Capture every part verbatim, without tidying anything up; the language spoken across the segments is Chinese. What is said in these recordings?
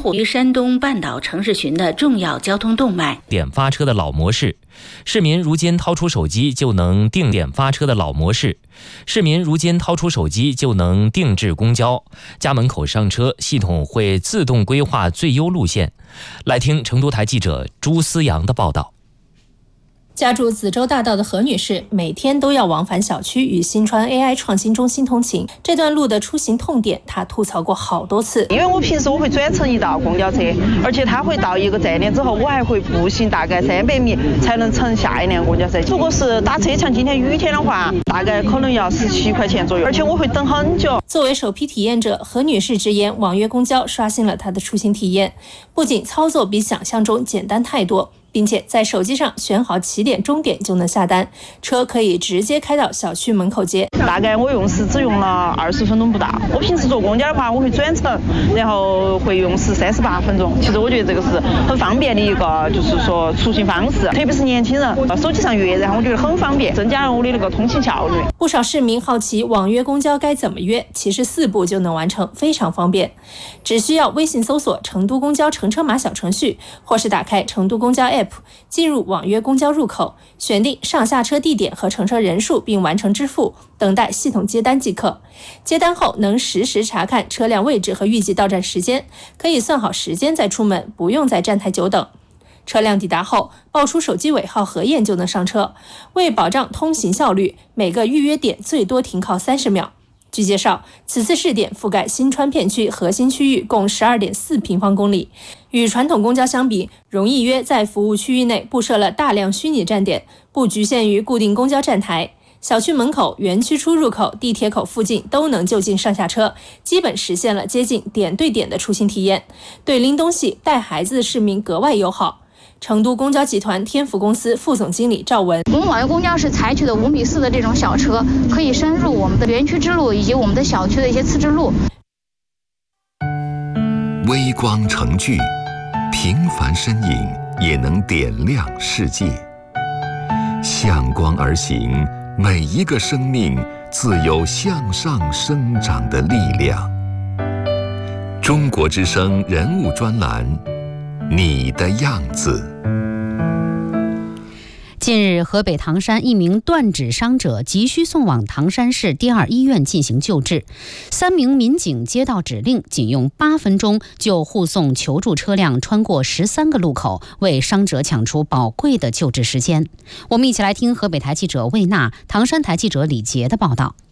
沪于山东半岛城市群的重要交通动脉。 点发车的老模式，市民如今掏出手机就能定点发车的老模式，市民如今掏出手机就能定制公交，家门口上车，系统会自动规划最优路线。来听成都台记者朱思阳的报道。 家住子洲大道的何女士每天都要往返小区与新川 A I 创新中心通勤，这段路的出行痛点她吐槽过好多次。 因为我平时我会转乘一道公交车，而且它会到一个站点之后，我还会步行大概三百米才能乘下一辆公交车。如果是打车，像今天雨天的话，大概可能要十七块钱左右，而且我会等很久。 作为首批体验者，何女士直言网约公交刷新了她的出行体验，不仅操作比想象中简单太多，并且在手机上选好起点终点就能下单，车可以直接开到小区门口接。 大概我用时只用了二十分钟不到。我平时坐公交的话，我会转乘，然后会用时三十八分钟。其实我觉得这个是很方便的一个，就是说出行方式，特别是年轻人，手机上约，然后我觉得很方便，增加了我的那个通勤效率。 不少市民好奇网约公交该怎么约，其实四步就能完成，非常方便。只需要微信搜索成都公交乘车码小程序，或是打开成都公交 A P P，进入网约公交入口，选定上下车地点和乘车人数并完成支付，等待系统接单即可。接单后能实时查看车辆位置和预计到站时间，可以算好时间再出门，不用在站台久等。车辆抵达后，报出手机尾号核验就能上车。为保障通行效率，每个预约点最多停靠三十秒。据介绍，此次试点覆盖新川片区核心区域共 十二点四平方公里。与传统公交相比，容易约在服务区域内布设了大量虚拟站点，不局限于固定公交站台。小区门口、园区出入口、地铁口附近都能就近上下车，基本实现了接近点对点的出行体验，对拎东西、带孩子的市民格外友好。成都公交集团天府公司副总经理赵文， 我们网约公交是采取的五米四的这种小车，可以深入我们的园区之路以及我们的小区的一些次之路。 微光成炬，平凡身影也能点亮世界。向光而行，每一个生命自有向上生长的力量。中国之声人物专栏，你的样子。 近日，河北唐山一名断指伤者急需送往唐山市第二医院进行救治。三名民警接到指令，仅用八分钟就护送求助车辆穿过十三个路口，为伤者抢出宝贵的救治时间。我们一起来听河北台记者魏娜、唐山台记者李杰的报道。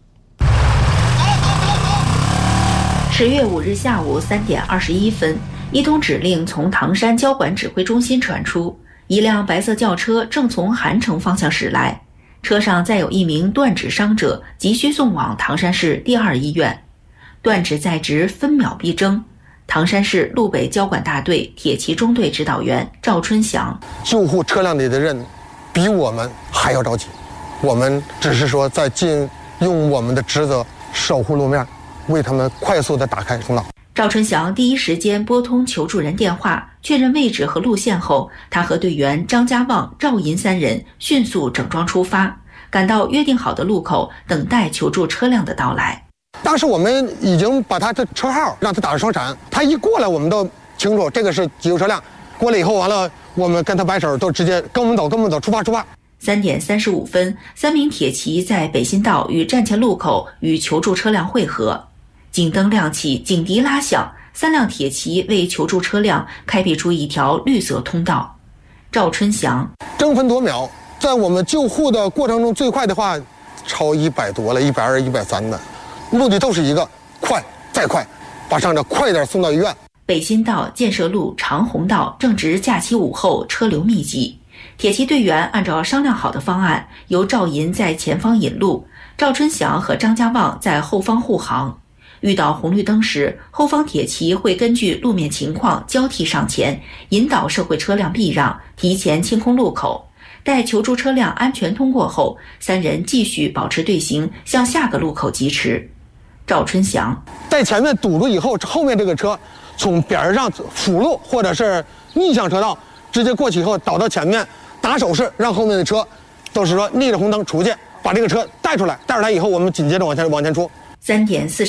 十月五日下午三点二十一分，一通指令从唐山交管指挥中心传出。一辆白色轿车正从韩城方向驶来，车上载有一名断指伤者，急需送往唐山市第二医院。断指在职，分秒必争。唐山市路北交管大队铁骑中队指导员赵春祥： 救护车辆里的人比我们还要着急，我们只是说在尽用我们的职责守护路面，为他们快速的打开通道。 赵春祥第一时间拨通求助人电话，确认位置和路线后，他和队员张家旺、赵银三人迅速整装出发，赶到约定好的路口，等待求助车辆的到来。 当时我们已经把他的车号让他打上双闪，他一过来我们都清楚这个是急救车辆。过来以后完了，我们跟他摆手，都直接跟我们走，跟我们走，出发出发。 三点三十五分，三名铁骑在北新道与站前路口与求助车辆会合。警灯亮起，警笛拉响，三辆铁骑为求助车辆开辟出一条绿色通道。赵春祥： 争分夺秒，在我们救护的过程中，最快的话超一百多了，一百二、一百三的，目的都是一个快再快，把伤者快点送到医院。 北新道、建设路、长虹道正值假期午后，车流密集。铁骑队员按照商量好的方案，由赵银在前方引路，赵春祥和张家旺在后方护航。遇到红绿灯时，后方铁骑会根据路面情况交替上前，引导社会车辆避让，提前清空路口。待求助车辆安全通过后，三人继续保持队形，向下个路口疾驰。赵春祥： 在前面堵住以后，后面这个车从边上辅路或者是逆向车道直接过去以后倒到前面，打手势让后面的车都是说逆着红灯出去，把这个车带出来，带出来以后我们紧接着往前往前出。 三点四十